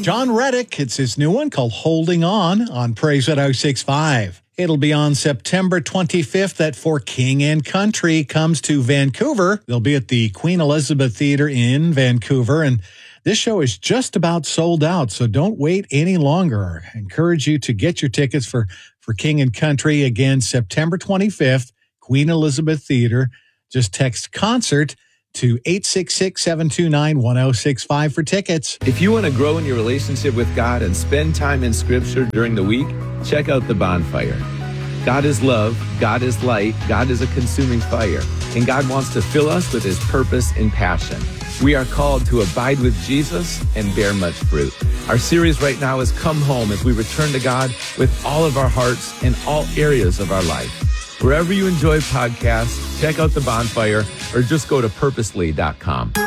John Reddick, it's his new one called Holding On Praise at 065. It'll be on September 25th that For King and Country comes to Vancouver. They'll be at the Queen Elizabeth Theatre in Vancouver, and this show is just about sold out, so don't wait any longer. I encourage you to get your tickets for King and Country. Again, September 25th, Queen Elizabeth Theatre. Just text CONCERT to 866-729-1065 for tickets. If you want to grow in your relationship with God and spend time in Scripture during the week, check out The Bonfire. God is love, God is light, God is a consuming fire, and God wants to fill us with His purpose and passion. We are called to abide with Jesus and bear much fruit. Our series right now is Come Home, as we return to God with all of our hearts in all areas of our life. Wherever you enjoy podcasts, check out The Bonfire or just go to purposely.com.